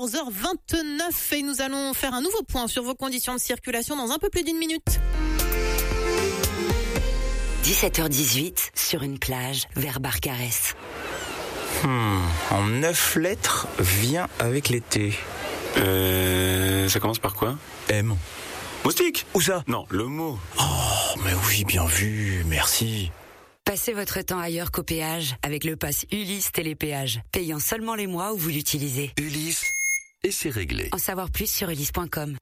14h29 et nous allons faire un nouveau point sur vos conditions de circulation dans un peu plus d'une minute. 17h18 sur une plage vers Barcarès. En 9 lettres, vient avec l'été. Ça commence par quoi? M. Moustique? Où ça? Non, le mot. Oh, mais oui, bien vu, merci. Passez votre temps ailleurs qu'au péage avec le pass Ulysse Télépéage, payant seulement les mois où vous l'utilisez. Ulysse, et c'est réglé. En savoir plus sur ulysse.com.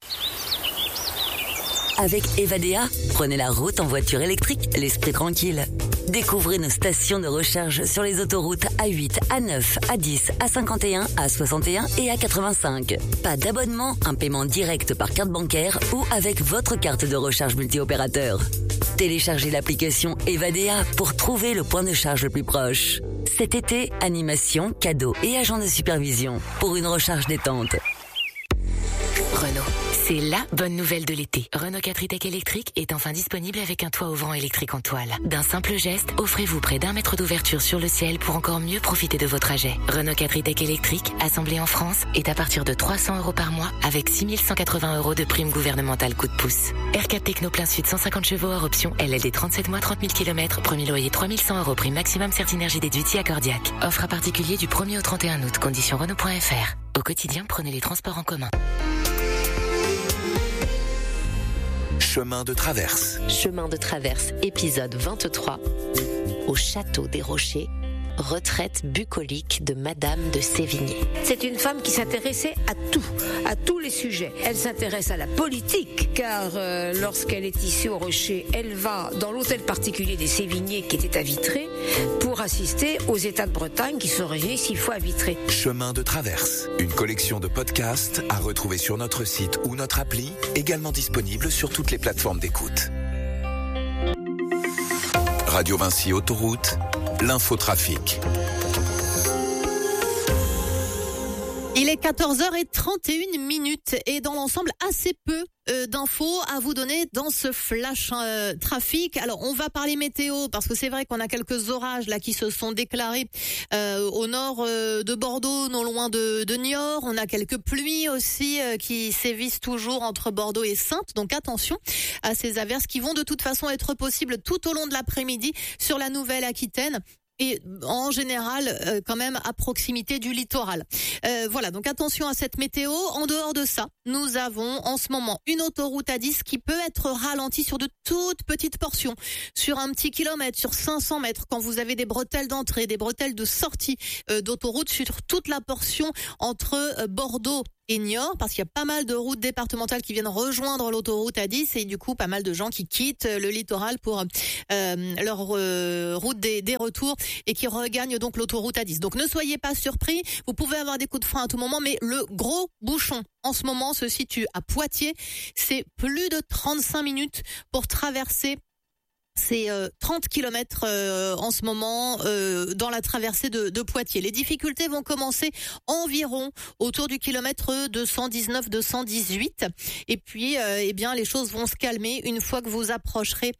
Avec Evadea, prenez la route en voiture électrique, l'esprit tranquille. Découvrez nos stations de recharge sur les autoroutes A8, A9, A10, A51, A61 et A85. Pas d'abonnement, un paiement direct par carte bancaire ou avec votre carte de recharge multi-opérateur. Téléchargez l'application Evadea pour trouver le point de charge le plus proche. Cet été, animation, cadeaux et agents de supervision pour une recharge détente. Renault. C'est la bonne nouvelle de l'été. Renault 4 e-Tech électrique est enfin disponible avec un toit ouvrant électrique en toile. D'un simple geste, offrez-vous près d'1 mètre d'ouverture sur le ciel pour encore mieux profiter de vos trajets. Renault 4 e-Tech électrique, assemblé en France, est à partir de 300 € par mois avec 6 180 € de prime gouvernementale coup de pouce. R4 Techno plein sud 150 chevaux hors option, LLD 37 mois 30 000 km, premier loyer 3 100 € prime maximum Certinergie déduit accordiaque. Offre à particulier du 1er au 31 août, conditions Renault.fr. Au quotidien, prenez les transports en commun. Chemin de traverse. Chemin de traverse, épisode 23. Au château des Rochers, retraite bucolique de Madame de Sévigné. C'est une femme qui s'intéressait à tous les sujets. Elle s'intéresse à la politique, car lorsqu'elle est ici au Rocher, elle va dans l'hôtel particulier des Sévigné qui était à Vitré pour assister aux États de Bretagne qui sont réunis 6 fois à Vitré. Chemin de traverse. Une collection de podcasts à retrouver sur notre site ou notre appli, également disponible sur toutes les plateformes d'écoute. Radio Vinci Autoroute, l'infotrafic. Il est 14h31 et dans l'ensemble assez peu d'infos à vous donner dans ce flash trafic. Alors on va parler météo parce que c'est vrai qu'on a quelques orages là qui se sont déclarés au nord de Bordeaux, non loin de Niort. On a quelques pluies aussi qui sévissent toujours entre Bordeaux et Saintes. Donc attention à ces averses qui vont de toute façon être possibles tout au long de l'après-midi sur la Nouvelle-Aquitaine. Et en général, quand même à proximité du littoral. Voilà, donc attention à cette météo. En dehors de ça, nous avons en ce moment une autoroute A10 qui peut être ralentie sur de toutes petites portions, sur un petit kilomètre, sur 500 mètres, quand vous avez des bretelles d'entrée, des bretelles de sortie d'autoroute sur toute la portion entre Bordeaux et Niort, parce qu'il y a pas mal de routes départementales qui viennent rejoindre l'autoroute A10 et du coup pas mal de gens qui quittent le littoral pour leur route des retours et qui regagnent donc l'autoroute A10. Donc ne soyez pas surpris, vous pouvez avoir des coups de frein à tout moment, mais le gros bouchon en ce moment se situe à Poitiers. C'est plus de 35 minutes pour traverser. C'est 30 km en ce moment dans la traversée de Poitiers. Les difficultés vont commencer environ autour du kilomètre 219-218. Et puis, eh bien, les choses vont se calmer une fois que vous approcherez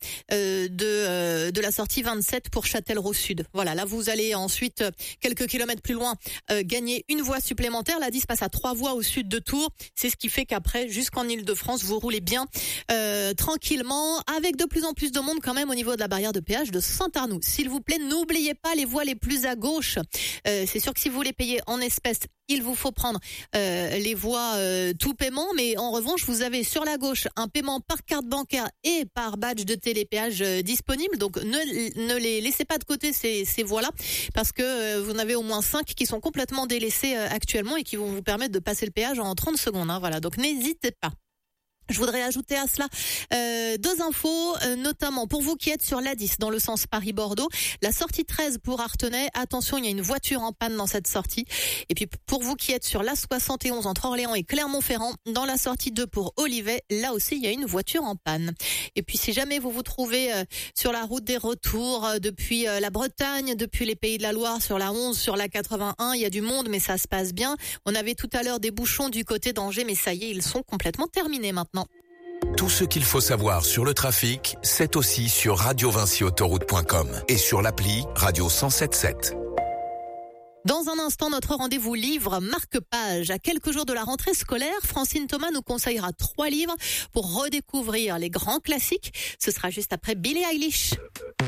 de la sortie 27 pour Châtellerault Sud. Voilà, là, vous allez ensuite, quelques kilomètres plus loin, gagner une voie supplémentaire. La 10 passe à 3 voies au sud de Tours. C'est ce qui fait qu'après, jusqu'en Île-de-France, vous roulez bien tranquillement, avec de plus en plus de monde quand même au niveau de la barrière de péage de Saint-Arnoux. S'il vous plaît, n'oubliez pas les voies les plus à gauche. C'est sûr que si vous les payez en espèces, il vous faut prendre les voies tout paiement, mais en revanche, vous avez sur la gauche un paiement par carte bancaire et par badge de télépéage disponible. Donc ne les laissez pas de côté ces voies-là, parce que vous en avez au moins 5 qui sont complètement délaissées actuellement et qui vont vous permettre de passer le péage en 30 secondes. Hein, voilà, donc n'hésitez pas. Je voudrais ajouter à cela 2 infos, notamment pour vous qui êtes sur l'A10 dans le sens Paris-Bordeaux, la sortie 13 pour Artenay, attention, il y a une voiture en panne dans cette sortie. Et puis pour vous qui êtes sur l'A71 entre Orléans et Clermont-Ferrand, dans la sortie 2 pour Olivet, là aussi il y a une voiture en panne. Et puis si jamais vous vous trouvez sur la route des retours depuis la Bretagne, depuis les Pays de la Loire, sur la 11, sur la 81, il y a du monde mais ça se passe bien. On avait tout à l'heure des bouchons du côté d'Angers, mais ça y est, ils sont complètement terminés maintenant. Tout ce qu'il faut savoir sur le trafic, c'est aussi sur radiovinciautoroute.com et sur l'appli Radio 107.7. Dans un instant, notre rendez-vous livre marque-page. À quelques jours de la rentrée scolaire, Francine Thomas nous conseillera 3 livres pour redécouvrir les grands classiques. Ce sera juste après Billie Eilish.